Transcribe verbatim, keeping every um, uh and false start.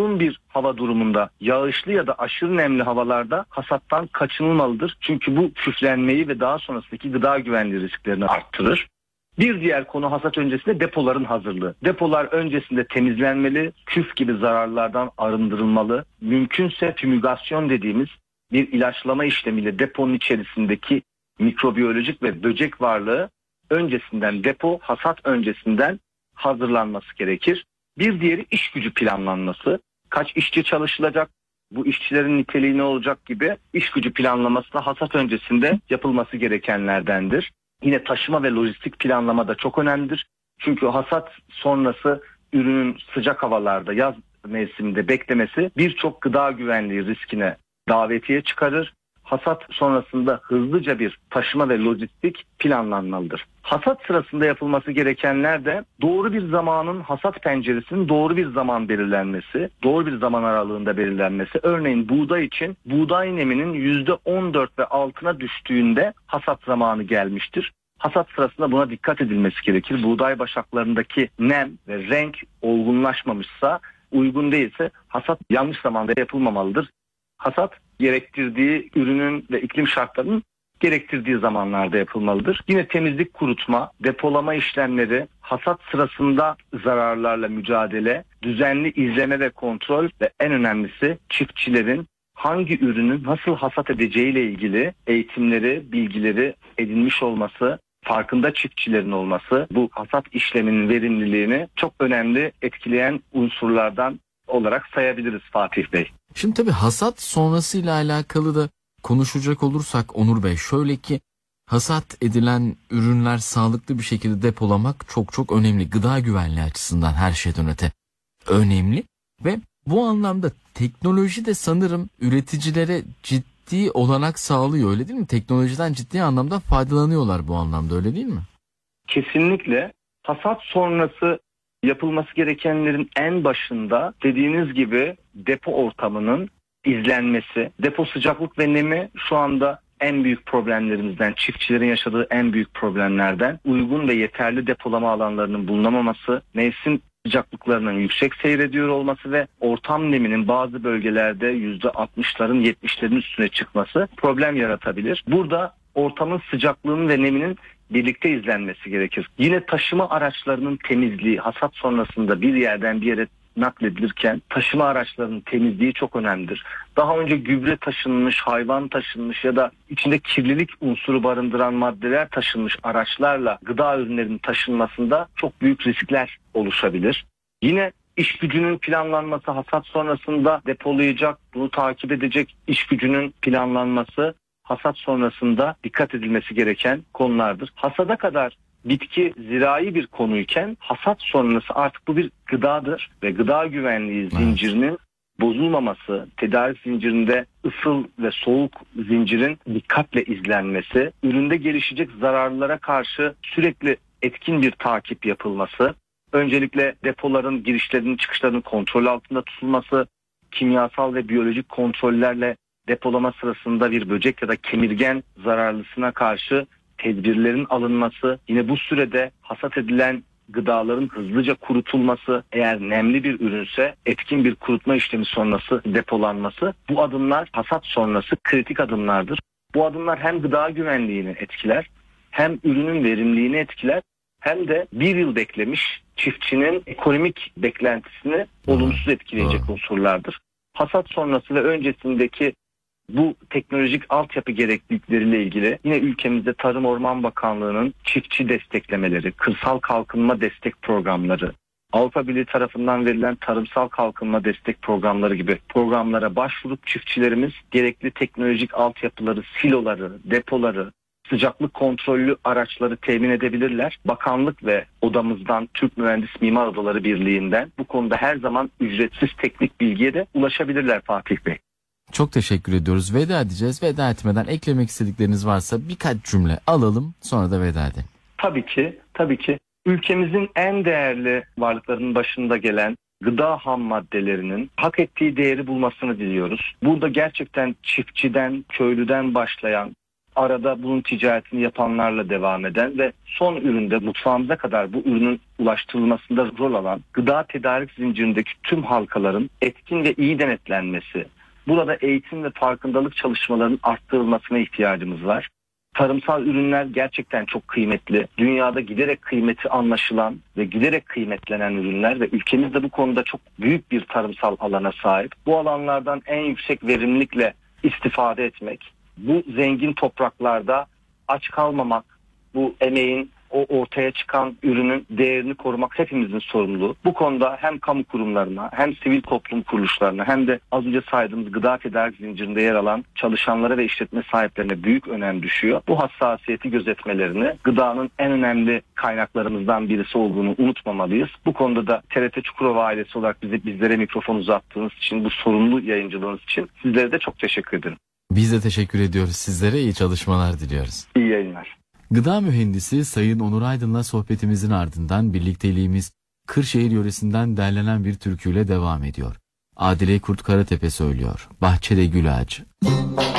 uygun bir hava durumunda, yağışlı ya da aşırı nemli havalarda hasattan kaçınılmalıdır. Çünkü bu küflenmeyi ve daha sonrasındaki gıda güvenliği risklerini arttırır. Bir diğer konu hasat öncesinde depoların hazırlığı. Depolar öncesinde temizlenmeli, küf gibi zararlardan arındırılmalı. Mümkünse fümügasyon dediğimiz bir ilaçlama işlemiyle deponun içerisindeki mikrobiyolojik ve böcek varlığı öncesinden, depo hasat öncesinden hazırlanması gerekir. Bir diğeri iş gücü planlanması. Kaç işçi çalışılacak, bu işçilerin niteliği ne olacak gibi iş gücü planlaması da hasat öncesinde yapılması gerekenlerdendir. Yine taşıma ve lojistik planlama da çok önemlidir. Çünkü hasat sonrası ürünün sıcak havalarda, yaz mevsiminde beklemesi birçok gıda güvenliği riskine davetiye çıkarır. Hasat sonrasında hızlıca bir taşıma ve lojistik planlanmalıdır. Hasat sırasında yapılması gerekenler de doğru bir zamanın, hasat penceresinin doğru bir zaman belirlenmesi, doğru bir zaman aralığında belirlenmesi. Örneğin buğday için buğday neminin yüzde on dört ve altına düştüğünde hasat zamanı gelmiştir. Hasat sırasında buna dikkat edilmesi gerekir. Buğday başaklarındaki nem ve renk olgunlaşmamışsa, uygun değilse hasat yanlış zamanda yapılmamalıdır. Hasat gerektirdiği ürünün ve iklim şartlarının gerektirdiği zamanlarda yapılmalıdır. Yine temizlik, kurutma, depolama işlemleri, hasat sırasında zararlarla mücadele, düzenli izleme ve kontrol ve en önemlisi çiftçilerin hangi ürünü nasıl hasat edeceğiyle ilgili eğitimleri, bilgileri edinmiş olması, farkında çiftçilerin olması bu hasat işleminin verimliliğini çok önemli etkileyen unsurlardan olarak sayabiliriz Fatih Bey. Şimdi tabii hasat sonrasıyla alakalı da konuşacak olursak Onur Bey, şöyle ki hasat edilen ürünler sağlıklı bir şekilde depolamak çok çok önemli. Gıda güvenliği açısından her şeyden öte önemli ve bu anlamda teknoloji de sanırım üreticilere ciddi olanak sağlıyor, öyle değil mi? Teknolojiden ciddi anlamda faydalanıyorlar bu anlamda, öyle değil mi? Kesinlikle. Hasat sonrası yapılması gerekenlerin en başında dediğiniz gibi depo ortamının izlenmesi. Depo sıcaklık ve nemi şu anda en büyük problemlerimizden, çiftçilerin yaşadığı en büyük problemlerden. Uygun ve yeterli depolama alanlarının bulunamaması, mevsim sıcaklıklarının yüksek seyrediyor olması ve ortam neminin bazı bölgelerde yüzde altmışların yetmişlerin üstüne çıkması problem yaratabilir. Burada ortamın sıcaklığının ve neminin birlikte izlenmesi gerekir. Yine taşıma araçlarının temizliği, hasat sonrasında bir yerden bir yere nakledilirken taşıma araçlarının temizliği çok önemlidir. Daha önce gübre taşınmış, hayvan taşınmış ya da içinde kirlilik unsuru barındıran maddeler taşınmış araçlarla gıda ürünlerinin taşınmasında çok büyük riskler oluşabilir. Yine iş gücünün planlanması, hasat sonrasında depolayacak, bunu takip edecek iş gücünün planlanması hasat sonrasında dikkat edilmesi gereken konulardır. Hasada kadar bitki zirai bir konuyken hasat sonrası artık bu bir gıdadır ve gıda güvenliği zincirinin bozulmaması, tedarik zincirinde ısıl ve soğuk zincirin dikkatle izlenmesi, üründe gelişecek zararlara karşı sürekli etkin bir takip yapılması, öncelikle depoların girişlerinin çıkışlarının kontrol altında tutulması, kimyasal ve biyolojik kontrollerle depolama sırasında bir böcek ya da kemirgen zararlısına karşı tedbirlerin alınması, yine bu sürede hasat edilen gıdaların hızlıca kurutulması, eğer nemli bir ürünse etkin bir kurutma işlemi sonrası depolanması, bu adımlar hasat sonrası kritik adımlardır. Bu adımlar hem gıda güvenliğini etkiler, hem ürünün verimliliğini etkiler, hem de bir yıl beklemiş çiftçinin ekonomik beklentisini olumsuz etkileyecek unsurlardır. Hasat sonrası ve öncesindeki bu teknolojik altyapı gereklilikleriyle ilgili yine ülkemizde Tarım Orman Bakanlığı'nın çiftçi desteklemeleri, kırsal kalkınma destek programları, Avrupa Birliği tarafından verilen tarımsal kalkınma destek programları gibi programlara başvurup çiftçilerimiz gerekli teknolojik altyapıları, siloları, depoları, sıcaklık kontrollü araçları temin edebilirler. Bakanlık ve odamızdan, Türk Mühendis Mimar Odaları Birliği'nden bu konuda her zaman ücretsiz teknik bilgiye de ulaşabilirler Fatih Bey. Çok teşekkür ediyoruz. Veda edeceğiz. Veda etmeden eklemek istedikleriniz varsa birkaç cümle alalım, sonra da veda edelim. Tabii ki, tabii ki. Ülkemizin en değerli varlıklarının başında gelen gıda ham maddelerinin hak ettiği değeri bulmasını diliyoruz. Burada gerçekten çiftçiden, köylüden başlayan arada bunun ticaretini yapanlarla devam eden ve son üründe mutfağımıza kadar bu ürünün ulaştırılmasında rol alan gıda tedarik zincirindeki tüm halkaların etkin ve iyi denetlenmesi, burada eğitim ve farkındalık çalışmalarının arttırılmasına ihtiyacımız var. Tarımsal ürünler gerçekten çok kıymetli. Dünyada giderek kıymeti anlaşılan ve giderek kıymetlenen ürünler ve ülkemiz de bu konuda çok büyük bir tarımsal alana sahip. Bu alanlardan en yüksek verimlilikle istifade etmek, bu zengin topraklarda aç kalmamak, bu emeğin, o ortaya çıkan ürünün değerini korumak hepimizin sorumluluğu. Bu konuda hem kamu kurumlarına hem sivil toplum kuruluşlarına hem de az önce saydığımız gıda tedarik zincirinde yer alan çalışanlara ve işletme sahiplerine büyük önem düşüyor. Bu hassasiyeti gözetmelerini, gıdanın en önemli kaynaklarımızdan birisi olduğunu unutmamalıyız. Bu konuda da T R T Çukurova ailesi olarak bize, bizlere mikrofon uzattığınız için, bu sorumlu yayıncılığınız için sizlere de çok teşekkür ederim. Biz de teşekkür ediyoruz sizlere, iyi çalışmalar diliyoruz. İyi yayınlar. Gıda mühendisi Sayın Onur Aydın'la sohbetimizin ardından birlikteliğimiz Kırşehir yöresinden derlenen bir türküyle devam ediyor. Adile Kurt Karatepe söylüyor. Bahçede gül ağacı.